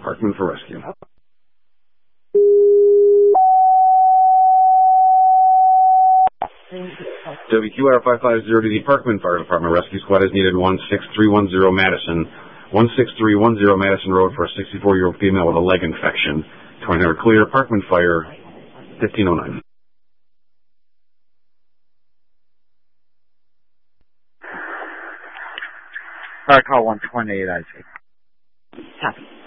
Parkman for rescue. WQR 550 to the Parkman Fire Department. Rescue squad is needed 16310 Madison. 16310 Madison Road for a 64-year-old female with a leg infection. 2000 clear. Parkman Fire, 1509. Fire call 128, I see. Copy.